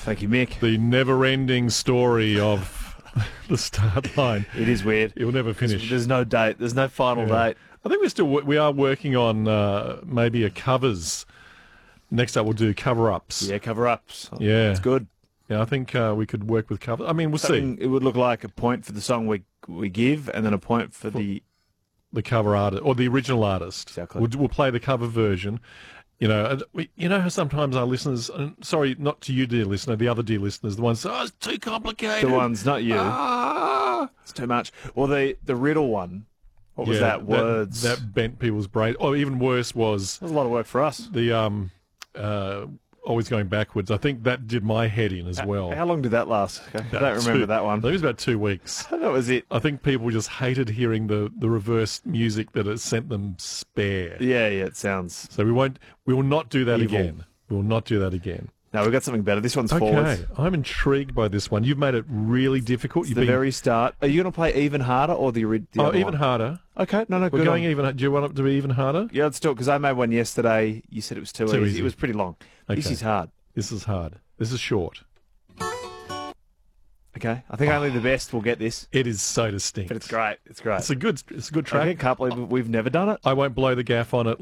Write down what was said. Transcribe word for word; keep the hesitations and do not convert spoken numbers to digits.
Thank you, Mick. The never-ending story of the start line. It is weird. It will never finish. There's no date. There's no final Yeah. date. I think we're still we are working on uh, maybe a covers. Next up, we'll do cover-ups. Yeah, cover-ups. Yeah. It's good. Yeah, I think uh, we could work with cover. I mean, we'll Something, see it would look like a point for the song we we give, and then a point for the the cover artist or the original artist. Exactly. We'll, we'll play the cover version. You know, and we, you know how sometimes our listeners, and sorry, not to you, dear listener, the other dear listeners, the ones, oh, it's too complicated. the ones, not you. Ah! It's too much. Or the the riddle one. What was Yeah, that? Words. That, that bent people's brain. Or even worse was That was a lot of work for us. the um, uh, always going backwards. I think that did my head in as well. How long did that last? Okay. I About don't remember two- that I one. think it was about two weeks. That was it. I think people just hated hearing the, the reverse music that it sent them spare. Yeah, yeah, it sounds. So we won't. We will not do that Evil. again. We will not do that again. No, we've got something better. This one's Okay, forwards. I'm intrigued by this one. You've made it really difficult. It's You've the been very start. Are you going to play even harder or the, ori- the oh other even one? harder. Okay, no, no, We're good going on. even. Do you want it to be even harder? Yeah, let's do it, because I made one yesterday. You said it was too, Too easy. easy. It was pretty long. This Okay. is hard. This is hard. This is short. Okay, I think only the best will get this. It is so distinct. But it's great. It's great. It's a good. It's a good I track. can't believe we've never done it. I won't blow the gaff on it.